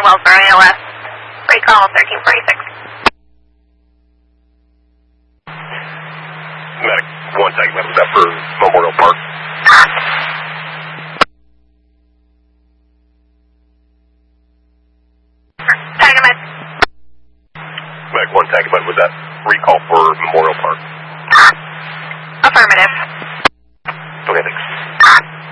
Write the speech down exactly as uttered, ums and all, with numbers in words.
Wellsboro A L S. Recall thirteen forty-six. Medic one second, was that for Memorial Park? Tagamet. Medic one second, was that recall for Memorial Park? Affirmative.